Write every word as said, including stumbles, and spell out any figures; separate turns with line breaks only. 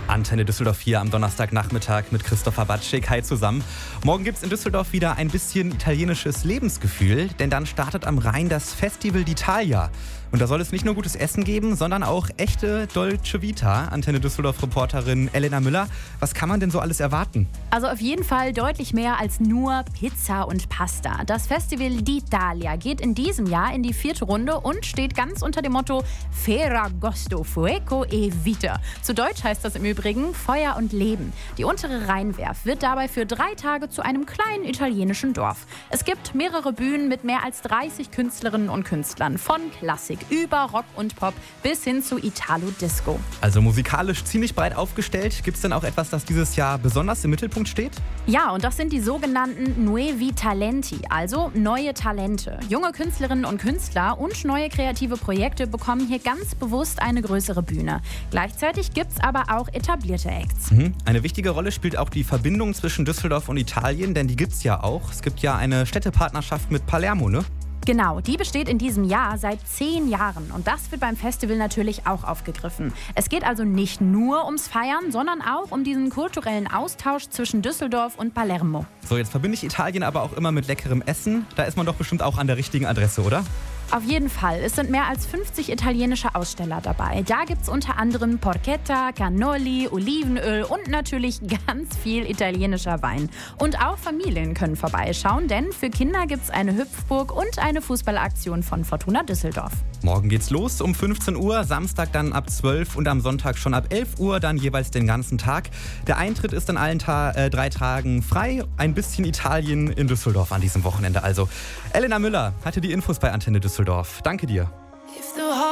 Antenne Düsseldorf hier am Donnerstagnachmittag mit Christopher Batschik. Hi zusammen. Morgen gibt es in Düsseldorf wieder ein bisschen italienisches Lebensgefühl, denn dann startet am Rhein das Festival d'Italia. Und da soll es nicht nur gutes Essen geben, sondern auch echte Dolce Vita. Antenne Düsseldorf-Reporterin Elena Müller, was kann man denn so alles erwarten?
Also auf jeden Fall deutlich mehr als nur Pizza und Pasta. Das Festival d'Italia geht in diesem Jahr in die vierte Runde und steht ganz unter dem Motto Ferragosto, Fuoco e Vita. Zu Deutsch heißt das im Übrigen Feuer und Leben. Die untere Rheinwerf wird dabei für drei Tage zu einem kleinen italienischen Dorf. Es gibt mehrere Bühnen mit mehr als dreißig Künstlerinnen und Künstlern, von Klassik über Rock und Pop bis hin zu Italo-Disco.
Also musikalisch ziemlich breit aufgestellt. Gibt es denn auch etwas, das dieses Jahr besonders im Mittelpunkt steht?
Ja, und das sind die sogenannten Nuovi Talenti, also neue Talente. Junge Künstlerinnen und Künstler und neue kreative Projekte bekommen hier ganz bewusst eine größere Bühne. Gleichzeitig gibt es aber auch etablierte Acts.
Mhm. Eine wichtige Rolle spielt auch die Verbindung zwischen Düsseldorf und Italien, denn die gibt es ja auch. Es gibt ja eine Städtepartnerschaft mit Palermo, ne?
Genau, die besteht in diesem Jahr seit zehn Jahren und das wird beim Festival natürlich auch aufgegriffen. Es geht also nicht nur ums Feiern, sondern auch um diesen kulturellen Austausch zwischen Düsseldorf und Palermo.
So, jetzt verbinde ich Italien aber auch immer mit leckerem Essen. Da ist man doch bestimmt auch an der richtigen Adresse, oder?
Auf jeden Fall. Es sind mehr als fünfzig italienische Aussteller dabei. Da gibt es unter anderem Porchetta, Cannoli, Olivenöl und natürlich ganz viel italienischer Wein. Und auch Familien können vorbeischauen, denn für Kinder gibt es eine Hüpfburg und eine Fußballaktion von Fortuna Düsseldorf.
Morgen geht's los um fünfzehn Uhr, Samstag dann ab zwölf und am Sonntag schon ab elf Uhr, dann jeweils den ganzen Tag. Der Eintritt ist an allen Ta- äh, drei Tagen frei. Ein bisschen Italien in Düsseldorf an diesem Wochenende also. Elena Müller hatte die Infos bei Antenne Düsseldorf. Danke dir.